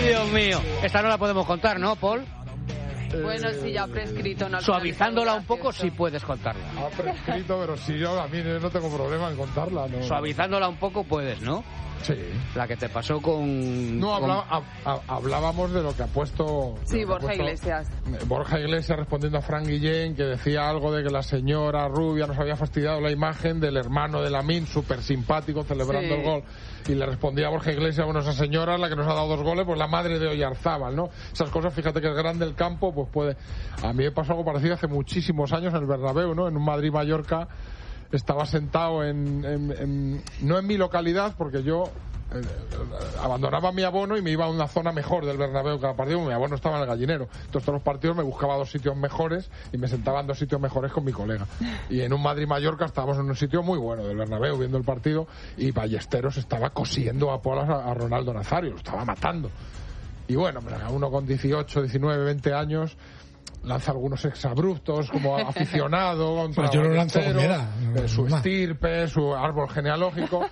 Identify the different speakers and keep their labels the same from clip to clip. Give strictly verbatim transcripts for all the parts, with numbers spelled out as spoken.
Speaker 1: Dios mío. Esta no la podemos contar, ¿no, Paul?
Speaker 2: Bueno, si ya prescrito. No
Speaker 1: Suavizándola un poco, sí puedes contarla.
Speaker 3: Ha prescrito, pero si yo a mí no tengo problema en contarla. No.
Speaker 1: Suavizándola un poco puedes, ¿no?
Speaker 3: Sí.
Speaker 1: La que te pasó con...
Speaker 3: No,
Speaker 1: con...
Speaker 3: Habla, a, a, hablábamos de lo que ha puesto...
Speaker 2: Sí, Borja
Speaker 3: puesto,
Speaker 2: Iglesias.
Speaker 3: Borja Iglesias respondiendo a Fran Guillén, que decía algo de que la señora rubia nos había fastidiado la imagen del hermano de Lamine, súper simpático, celebrando
Speaker 2: sí.
Speaker 3: el gol. Y le respondía a Borja Iglesias, bueno, esa señora, la que nos ha dado dos goles, pues la madre de Oyarzábal, ¿no? Esas cosas, fíjate que es grande el campo, pues puede... A mí me pasó algo parecido hace muchísimos años en el Bernabéu, ¿no? En un Madrid-Mallorca estaba sentado en, en, en... no en mi localidad, porque yo... Eh, abandonaba mi abono y me iba a una zona mejor del Bernabéu cada partido. Mi abono estaba en el Gallinero, entonces todos los partidos me buscaba dos sitios mejores y me sentaba en dos sitios mejores con mi colega. Y en un Madrid-Mallorca estábamos en un sitio muy bueno del Bernabéu viendo el partido y Ballesteros estaba cosiendo a polas a, a Ronaldo Nazario, lo estaba matando. Y bueno, uno con dieciocho, diecinueve, veinte años lanza algunos exabruptos como aficionado contra
Speaker 4: pues yo lo lanzo con
Speaker 3: eh, su estirpe, su árbol genealógico.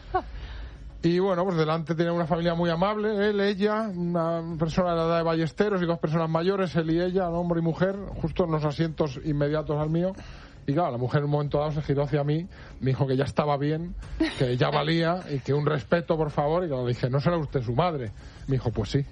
Speaker 3: Y bueno, pues delante tiene una familia muy amable, él, ella, una persona de la edad de Ballesteros y dos personas mayores, él y ella, hombre y mujer, justo en los asientos inmediatos al mío. Y claro, la mujer en un momento dado se giró hacia mí, me dijo que ya estaba bien, que ya valía y que un respeto, por favor. Y claro, le dije, ¿no será usted su madre? Me dijo, pues sí.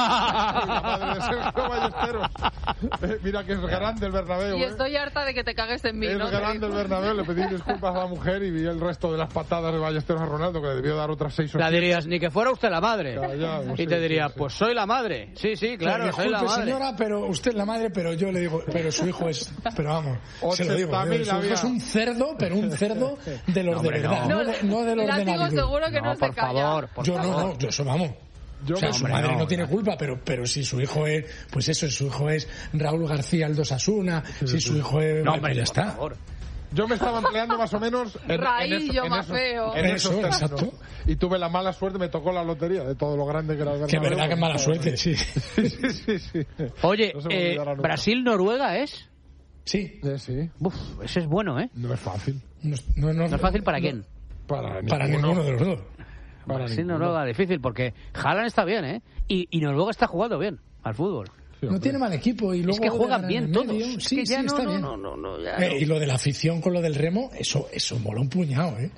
Speaker 3: La madre de Sergio Ballesteros. Eh, mira que es grande el Bernabéu.
Speaker 2: Y
Speaker 3: ¿eh?
Speaker 2: estoy harta de que te cagues en mí,
Speaker 3: es
Speaker 2: ¿no?
Speaker 3: Es grande el Bernabéu, le pedí disculpas a la mujer y vi el resto de las patadas de Ballesteros a Ronaldo, que le debió dar otras seis o
Speaker 1: La
Speaker 3: siete.
Speaker 1: dirías, ni que fuera usted la madre.
Speaker 3: Ya, ya, pues
Speaker 1: y
Speaker 3: sí,
Speaker 1: te diría,
Speaker 3: sí, sí.
Speaker 1: pues soy la madre. Sí, sí, claro,
Speaker 4: Pero,
Speaker 1: soy la
Speaker 4: disculpe,
Speaker 1: madre.
Speaker 4: señora, pero usted es la madre, pero yo le digo, pero su hijo es, pero vamos, se lo digo, su hijo es un cerdo, pero un cerdo de los
Speaker 1: No,
Speaker 4: de
Speaker 1: hombre,
Speaker 4: verdad,
Speaker 1: no.
Speaker 4: no, de, no de los de
Speaker 2: Látigo
Speaker 4: Navidad.
Speaker 2: seguro que no,
Speaker 1: No,
Speaker 2: se
Speaker 1: por
Speaker 2: calla.
Speaker 1: favor, por
Speaker 4: Yo
Speaker 1: favor.
Speaker 4: no, no, yo eso vamos.
Speaker 3: Yo
Speaker 4: O sea,
Speaker 3: me-
Speaker 4: su
Speaker 1: hombre,
Speaker 4: madre
Speaker 1: no,
Speaker 4: no tiene
Speaker 1: no.
Speaker 4: culpa, pero pero si su hijo es, pues eso, si su hijo es Raúl García el dos Asuna, si su hijo es,
Speaker 1: No,
Speaker 4: bueno,
Speaker 1: hombre,
Speaker 4: ya
Speaker 1: por
Speaker 4: está.
Speaker 1: favor.
Speaker 3: Yo me estaba empleando más o menos en, en,
Speaker 2: Raillo
Speaker 3: eso- en
Speaker 2: más
Speaker 3: esos,
Speaker 2: feo.
Speaker 3: en esos
Speaker 4: Eso,
Speaker 3: términos.
Speaker 4: exacto.
Speaker 3: Y tuve la mala suerte, me tocó la lotería de todo lo grande que era el
Speaker 4: Que
Speaker 3: Bernabéu.
Speaker 4: verdad que es mala suerte, sí.
Speaker 3: Sí, sí, sí.
Speaker 1: Oye,
Speaker 3: No se me
Speaker 1: eh,
Speaker 3: olvidará nunca.
Speaker 1: Brasil-Noruega es...
Speaker 4: Sí.
Speaker 3: Eh, sí,
Speaker 1: Uf, ese es bueno, ¿eh?
Speaker 3: no es fácil.
Speaker 4: No, no,
Speaker 1: No es fácil para
Speaker 4: no-
Speaker 1: quién.
Speaker 3: Para,
Speaker 4: Para ninguno de los dos.
Speaker 3: Para
Speaker 1: Brasil-Noruega, difícil, porque Haaland está bien, ¿eh? Y, y Noruega está jugando bien al fútbol.
Speaker 3: Sí,
Speaker 4: No tiene mal equipo y luego
Speaker 1: Es que juegan
Speaker 4: dejan en
Speaker 1: bien
Speaker 4: el
Speaker 1: todos.
Speaker 4: medio.
Speaker 1: Es
Speaker 4: Sí,
Speaker 1: que ya
Speaker 4: sí,
Speaker 1: no,
Speaker 4: está
Speaker 1: no,
Speaker 4: bien.
Speaker 1: no, no, no, ya
Speaker 4: Eh,
Speaker 1: no.
Speaker 4: y lo de la afición con lo del remo, eso eso mola un puñado, ¿eh?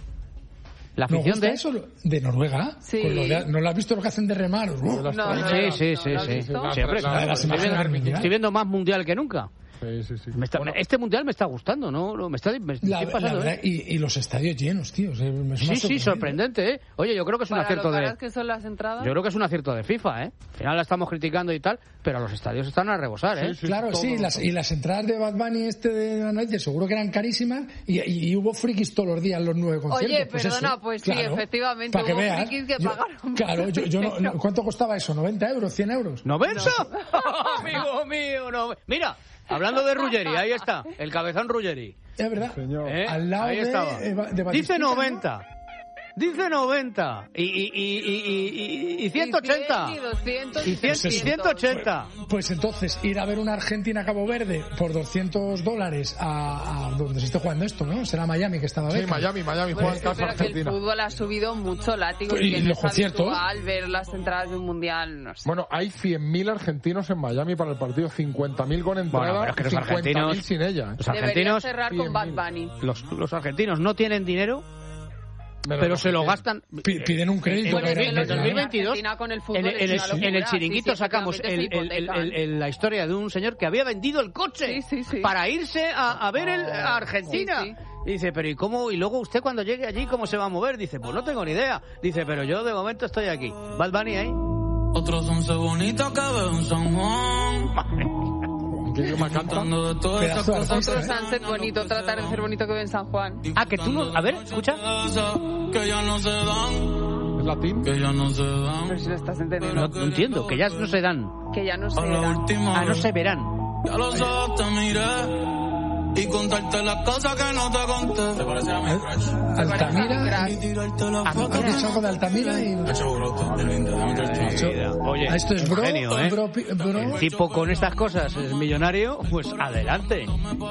Speaker 1: La
Speaker 4: ¿Nos
Speaker 1: afición
Speaker 4: gusta
Speaker 1: de...
Speaker 4: eso de Noruega?
Speaker 2: Sí.
Speaker 4: Con lo de- ¿no lo has visto lo que hacen de remar? Uh,
Speaker 3: las
Speaker 2: No, no,
Speaker 1: Sí,
Speaker 2: no,
Speaker 1: sí,
Speaker 2: no,
Speaker 1: sí,
Speaker 2: ¿lo has
Speaker 1: sí.
Speaker 2: visto?
Speaker 1: Siempre,
Speaker 3: La-
Speaker 1: claro.
Speaker 4: de las
Speaker 1: Estoy
Speaker 4: imágenes
Speaker 1: viendo,
Speaker 4: del mundial.
Speaker 1: estoy viendo más mundial que nunca.
Speaker 3: Sí, sí, sí.
Speaker 1: Me está-
Speaker 3: Bueno,
Speaker 1: este mundial me está gustando, ¿no? No, Me está, me
Speaker 4: la,
Speaker 1: estoy pasando,
Speaker 4: la verdad,
Speaker 1: ¿eh?
Speaker 4: y, y los estadios llenos, tío. o sea, me- me ha
Speaker 1: Sí, sí,
Speaker 4: sorprendido.
Speaker 1: sorprendente, ¿eh? Oye, yo creo que es un
Speaker 2: Para
Speaker 1: acierto
Speaker 2: lo
Speaker 1: de...
Speaker 2: caras que son las entradas.
Speaker 1: Yo creo que es un acierto de FIFA, ¿eh? Al final la estamos criticando y tal, pero los estadios están a rebosar, ¿eh?
Speaker 3: Sí, sí.
Speaker 4: Claro,
Speaker 3: todo,
Speaker 4: sí, las, y las entradas de Bad Bunny este de Van Eyck seguro que eran carísimas y, y, y hubo frikis todos los días en los nueve conciertos.
Speaker 2: Oye,
Speaker 4: pues
Speaker 2: perdona,
Speaker 4: eso,
Speaker 2: pues sí,
Speaker 4: claro,
Speaker 2: efectivamente,
Speaker 4: para que
Speaker 2: hubo
Speaker 4: veas,
Speaker 2: frikis que
Speaker 4: yo-
Speaker 2: pagaron
Speaker 4: Claro, yo, yo no, no- ¿cuánto costaba eso? ¿noventa euros? ¿cien euros?
Speaker 1: ¿noventa? Amigo mío, no. Mira, hablando de Ruggeri, ahí está, el cabezón Ruggeri.
Speaker 4: Es verdad.
Speaker 3: Señor.
Speaker 1: ¿Eh?
Speaker 4: Al lado
Speaker 1: Ahí
Speaker 4: de,
Speaker 1: estaba.
Speaker 4: eh, de
Speaker 1: Dice
Speaker 4: Batistita, ¿no?
Speaker 1: noventa. Dice noventa. Y, y, y, y, y, y ciento ochenta.
Speaker 2: Y doscientos.
Speaker 1: Y, cien,
Speaker 4: Pues
Speaker 1: y
Speaker 4: eso.
Speaker 1: ciento ochenta.
Speaker 4: Pues entonces, ir a ver una Argentina-Cabo Verde por doscientos dólares a, a donde se esté jugando esto, ¿no? Será Miami que estaba
Speaker 3: Sí,
Speaker 4: Beckham.
Speaker 3: Miami, Miami,
Speaker 2: Bueno,
Speaker 3: juega en
Speaker 2: sí,
Speaker 3: casa
Speaker 2: pero que el
Speaker 3: Argentina.
Speaker 2: fútbol ha subido mucho látigo
Speaker 4: Y
Speaker 2: y que
Speaker 4: los
Speaker 2: no es
Speaker 4: conciertos.
Speaker 2: habitual ver las entradas de un mundial, no sé.
Speaker 3: Bueno, hay cien mil argentinos en Miami para el partido, cincuenta mil con entrada,
Speaker 1: Bueno, pero es que los
Speaker 3: cincuenta mil
Speaker 1: argentinos-
Speaker 3: sin ella. ¿eh?
Speaker 1: Los
Speaker 2: Debería
Speaker 1: argentinos,
Speaker 2: cerrar con Bad Bunny.
Speaker 1: los, los argentinos no tienen dinero,
Speaker 3: Menos
Speaker 1: pero
Speaker 3: los
Speaker 1: se lo
Speaker 3: que
Speaker 1: gastan.
Speaker 4: Pi- Piden un crédito.
Speaker 1: Bueno,
Speaker 4: para-
Speaker 1: en el
Speaker 2: lo que
Speaker 4: para-
Speaker 1: dos mil veintidós,
Speaker 2: Argentina con el fútbol
Speaker 1: En el,
Speaker 2: es
Speaker 1: en el-
Speaker 2: una locura.
Speaker 1: en el
Speaker 2: Sí,
Speaker 1: chiringuito
Speaker 2: sí,
Speaker 1: sacamos
Speaker 2: efectivamente
Speaker 1: el,
Speaker 2: se
Speaker 1: el- el-
Speaker 2: hipotecan.
Speaker 1: el- la historia de un señor que había vendido el coche
Speaker 2: Sí, sí, sí.
Speaker 1: para irse a, a ver el, a Argentina.
Speaker 2: Sí, sí.
Speaker 1: Y dice, pero ¿y cómo? Y luego usted cuando llegue allí, ¿cómo se va a mover? Dice, pues no tengo ni idea. Dice, pero yo de momento estoy aquí. Bad Bunny ahí.
Speaker 5: Otros once bonitos que veo en San Juan.
Speaker 3: ¿Qué idioma canta?
Speaker 5: Contando de todas esas
Speaker 4: Pedazo de
Speaker 5: cosas.
Speaker 4: artista,
Speaker 2: Otro
Speaker 4: ¿eh?
Speaker 2: sunset bonito, tratar de ser bonito que ve en San Juan.
Speaker 1: Ah, que tú no... A ver, escucha.
Speaker 5: Que ya no se dan.
Speaker 3: ¿Es latín?
Speaker 5: Que ya no se
Speaker 2: No
Speaker 5: dan.
Speaker 2: sé si lo estás
Speaker 1: No,
Speaker 2: entendiendo.
Speaker 1: no entiendo, que ya no se dan.
Speaker 2: Que ya no se
Speaker 5: A la
Speaker 2: da.
Speaker 5: última
Speaker 1: Ah, no
Speaker 5: vez.
Speaker 1: se verán.
Speaker 5: Ya los ojos te miré. Y contarte las cosas que no te conté. Te parece a mi crush.
Speaker 4: Altamira.
Speaker 5: Y tirarte la
Speaker 4: ¿Has
Speaker 5: foto.
Speaker 4: dicho algo de Altamira? Y...
Speaker 5: Hecho brote, del veinte, déjame echarte.
Speaker 1: Oye,
Speaker 4: Ah, esto es
Speaker 1: un
Speaker 4: bro,
Speaker 1: genio, ¿eh?
Speaker 4: bro, pi- bro.
Speaker 1: El tipo con estas cosas es millonario, pues adelante.